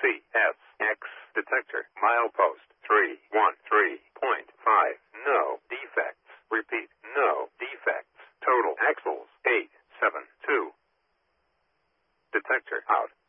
CSX detector. Milepost 313.5. No defects. Repeat, no defects. Total axles 872. Detector out.